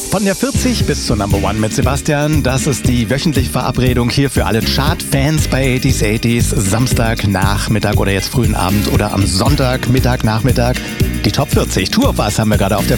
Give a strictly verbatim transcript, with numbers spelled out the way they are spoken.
Von der vierzig bis zur Number One mit Sebastian. Das ist die wöchentliche Verabredung hier für alle Chart-Fans bei achtziger, achtziger. Samstag, Nachmittag oder jetzt frühen Abend oder am Sonntag, Mittag, Nachmittag. Die Top vierzig. Tour of Us haben wir gerade auf der